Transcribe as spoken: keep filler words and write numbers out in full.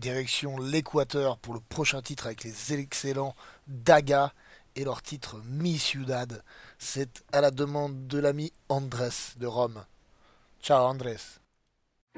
Direction l'Équateur pour le prochain titre avec les excellents Daga et leur titre Mi Ciudad. C'est à la demande de l'ami Andrés de Rome. Ciao Andrés.